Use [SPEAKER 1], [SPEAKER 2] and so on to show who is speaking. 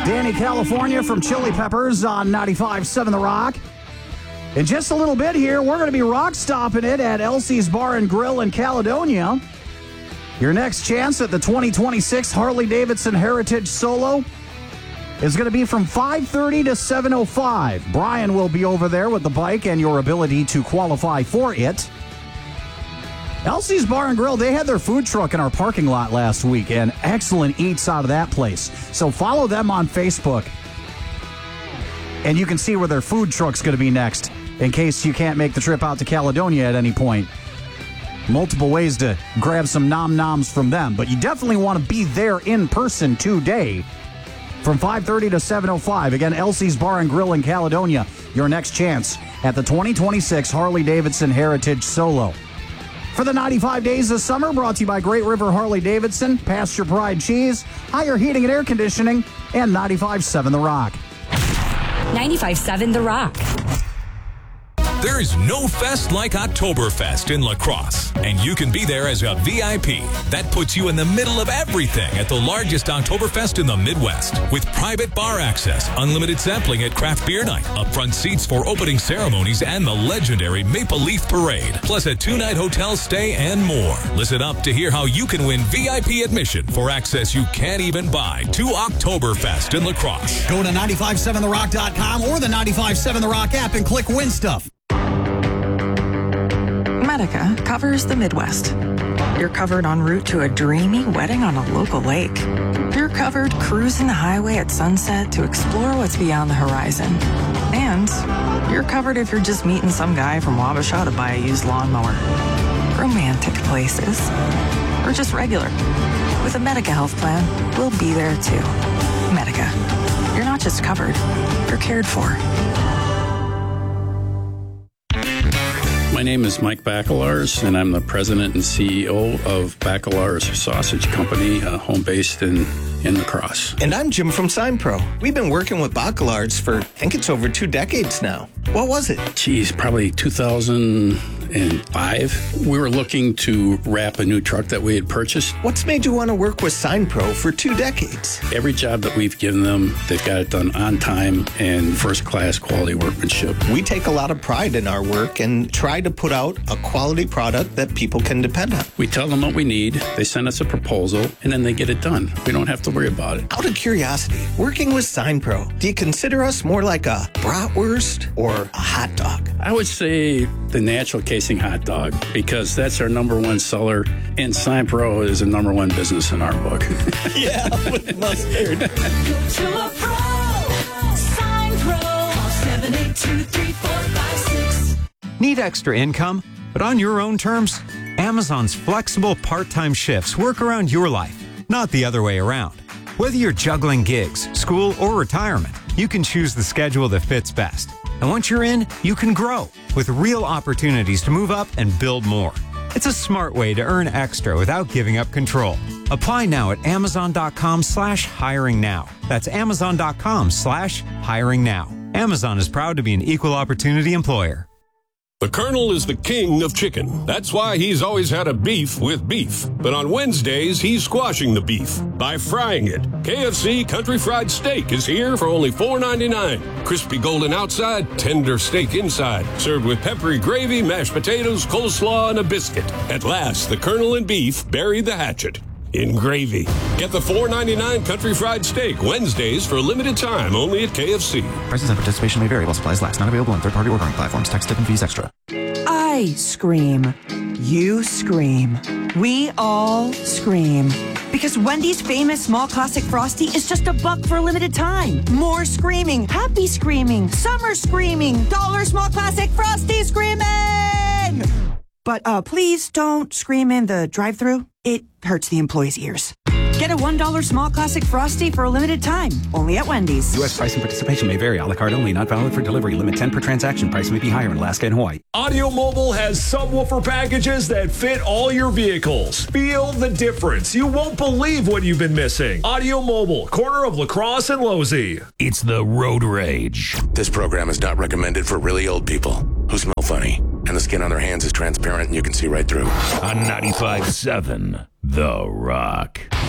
[SPEAKER 1] Danny California from Chili Peppers on 95.7 The Rock. In just a little bit here, we're going to be rock stopping it at Elsie's Bar and Grill in Caledonia. Your next chance at the 2026 Harley-Davidson Heritage Solo is going to be from 5:30 to 7:05. Brian will be over there with the bike and your ability to qualify for it. Elsie's Bar and Grill, they had their food truck in our parking lot last week, and excellent eats out of that place. So follow them on Facebook, and you can see where their food truck's going to be next, in case you can't make the trip out to Caledonia at any point. Multiple ways to grab some nom-noms from them, but you definitely want to be there in person today from 5:30 to 7:05. Again, Elsie's Bar and Grill in Caledonia, your next chance at the 2026 Harley-Davidson Heritage Solo. For the 95 days of summer, brought to you by Great River Harley-Davidson, Pasture Pride Cheese, Higher Heating and Air Conditioning, and 95.7 The Rock.
[SPEAKER 2] 95.7 The Rock.
[SPEAKER 3] There is no fest like Oktoberfest in La Crosse, and you can be there as a VIP. That puts you in the middle of everything at the largest Oktoberfest in the Midwest. With private bar access, unlimited sampling at craft beer night, upfront seats for opening ceremonies, and the legendary Maple Leaf Parade, plus a 2-night hotel stay and more. Listen up to hear how you can win VIP admission for access you can't even buy to Oktoberfest in La Crosse.
[SPEAKER 1] Go to 957therock.com or the 95.7 The Rock app and click Win Stuff.
[SPEAKER 4] Medica covers the Midwest. You're covered en route to a dreamy wedding on a local lake. You're covered cruising the highway at sunset to explore what's beyond the horizon. And you're covered if you're just meeting some guy from Wabasha to buy a used lawnmower. Romantic places. Or just regular. With a Medica health plan, we'll be there too. Medica. You're not just covered, you're cared for.
[SPEAKER 5] My name is Mike Bacalars, and I'm the president and CEO of Bacalars Sausage Company, home based in La Crosse.
[SPEAKER 6] And I'm Jim from SignPro. We've been working with Bacalars for, I think it's over 2 decades now. What was it?
[SPEAKER 5] Geez, probably 2005. We were looking to wrap a new truck that we had purchased.
[SPEAKER 6] What's made you want to work with SignPro for 2 decades?
[SPEAKER 5] Every job that we've given them, they've got it done on time and first-class quality workmanship.
[SPEAKER 6] We take a lot of pride in our work and try to put out a quality product that people can depend on.
[SPEAKER 5] We tell them what we need, they send us a proposal, and then they get it done. We don't have to worry about it.
[SPEAKER 6] Out of curiosity, working with SignPro, do you consider us more like a bratwurst or a hot dog?
[SPEAKER 5] I would say the natural casing hot dog, because that's our number one seller, and SignPro is the number one business in our book.
[SPEAKER 6] Yeah, with mustard.
[SPEAKER 7] Go to a pro, SignPro, 7823456.
[SPEAKER 8] Need extra income, but on your own terms? Amazon's flexible part-time shifts work around your life, not the other way around. Whether you're juggling gigs, school, or retirement, you can choose the schedule that fits best. And once you're in, you can grow with real opportunities to move up and build more. It's a smart way to earn extra without giving up control. Apply now at amazon.com/hiring now. That's amazon.com/hiring now. Amazon is proud to be an equal opportunity employer.
[SPEAKER 9] The Colonel is the king of chicken. That's why he's always had a beef with beef. But on Wednesdays, he's squashing the beef by frying it. KFC Country Fried Steak is here for only $4.99. Crispy golden outside, tender steak inside. Served with peppery gravy, mashed potatoes, coleslaw, and a biscuit. At last, the Colonel and beef bury the hatchet in gravy. Get the $4.99 Country Fried Steak Wednesdays for a limited time only at KFC.
[SPEAKER 10] Prices and participation may vary while supplies last. Not available on third-party ordering platforms. Tax, tip, and fees extra.
[SPEAKER 11] I scream. You scream. We all scream. Because Wendy's famous small classic Frosty is just $1 for a limited time. More screaming. Happy screaming. Summer screaming. $1 small classic Frosty screaming! But please don't scream in the drive-thru. It hurts the employees' ears. Get a $1 small classic Frosty for a limited time, only at Wendy's.
[SPEAKER 10] U.S. price and participation may vary. A la carte only. Not valid for delivery. Limit 10 per transaction. Price may be higher in Alaska and Hawaii.
[SPEAKER 12] Audio Mobile has subwoofer packages that fit all your vehicles. Feel the difference. You won't believe what you've been missing. Audio Mobile, corner of La Crosse and Losey.
[SPEAKER 3] It's the Road Rage.
[SPEAKER 13] This program is not recommended for really old people who smell funny, and the skin on their hands is transparent and you can see right through.
[SPEAKER 3] On 95.7 The Rock.